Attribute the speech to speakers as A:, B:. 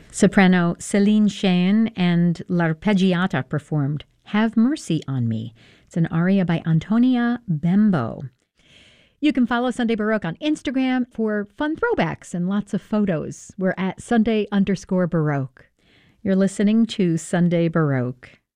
A: Soprano Celine Shane and L'Arpeggiata performed Have Mercy on Me. It's an aria by Antonia Bembo. You can follow Sunday Baroque on Instagram for fun throwbacks and lots of photos. We're at Sunday_Baroque. You're listening to Sunday Baroque.